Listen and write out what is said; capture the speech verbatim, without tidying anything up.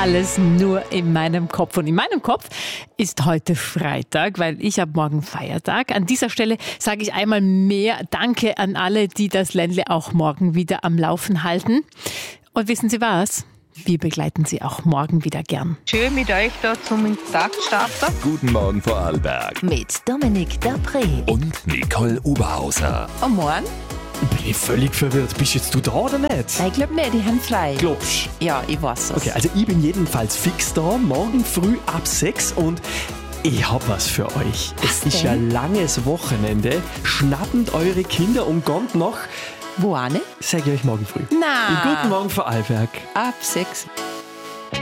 alles nur in meinem Kopf. Und in meinem Kopf ist heute Freitag, weil ich habe morgen Feiertag. An dieser Stelle sage ich einmal mehr Danke an alle, die das Ländle auch morgen wieder am Laufen halten. Und wissen Sie was? Wir begleiten Sie auch morgen wieder gern. Schön mit euch da zum Tag starten. Guten Morgen, Vorarlberg. Mit Dominik Dapré Und Nicole Oberhauser. Am Morgen? Bin ich völlig verwirrt. Bist jetzt du da oder nicht? Ich glaube nicht, die haben frei. Glaubst Ja, ich weiß es. Okay, also ich bin jedenfalls fix da, morgen früh ab sechs und ich hab was für euch. Was es ist ja denn? langes Wochenende. Schnappend eure Kinder und kommt noch, Wo auch nicht? sag ich euch morgen früh. Nein. Guten Morgen, Vorarlberg. Ab sechs.